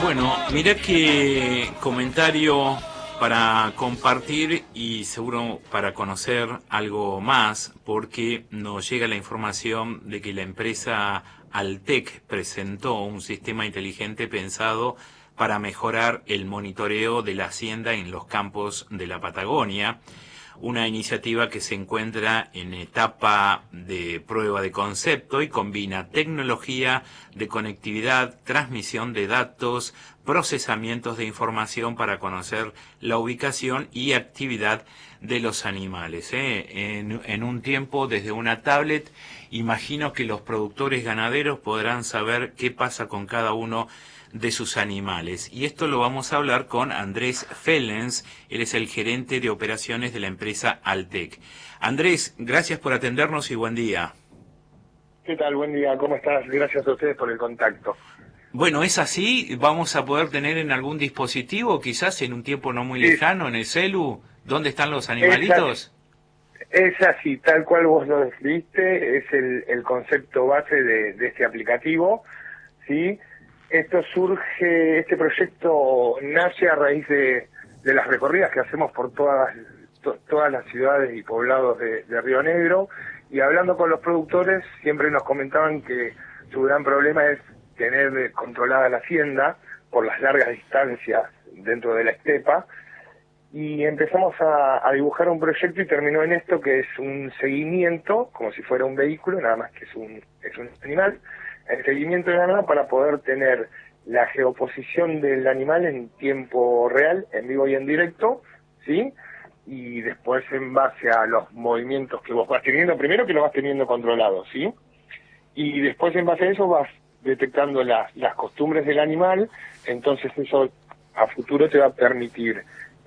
Bueno, mirá qué comentario para compartir y seguro para conocer algo más, porque nos llega la información de que la empresa Altec presentó un sistema inteligente pensado para mejorar el monitoreo de la hacienda en los campos de la Patagonia, una iniciativa que se encuentra en etapa de prueba de concepto y combina tecnología de conectividad, transmisión de datos, procesamientos de información para conocer la ubicación y actividad de los animales. En un tiempo, desde una tablet, imagino que los productores ganaderos podrán saber qué pasa con cada uno de sus animales. Y esto lo vamos a hablar con Andrés Fellens, él es el gerente de operaciones de la empresa Altec. Andrés, gracias por atendernos y buen día. ¿Qué tal? Buen día, ¿cómo estás? Gracias a ustedes por el contacto. Bueno, ¿es así? ¿Vamos a poder tener en algún dispositivo, quizás en un tiempo no muy lejano, en el celu, dónde están los animalitos? Es así, tal cual vos lo describiste, es el concepto base de este aplicativo, ¿sí? Este proyecto nace a raíz de las recorridas que hacemos por todas las ciudades y poblados de Río Negro, y hablando con los productores siempre nos comentaban que su gran problema es tener controlada la hacienda por las largas distancias dentro de la estepa, y empezamos a dibujar un proyecto y terminó en esto, que es un seguimiento, como si fuera un vehículo, nada más que es un animal, el seguimiento de ganado para poder tener la geoposición del animal en tiempo real, en vivo y en directo, ¿sí? Y después en base a los movimientos que vos vas teniendo, primero que lo vas teniendo controlado, ¿sí? Y después en base a eso vas detectando las costumbres del animal, entonces eso a futuro te va a permitir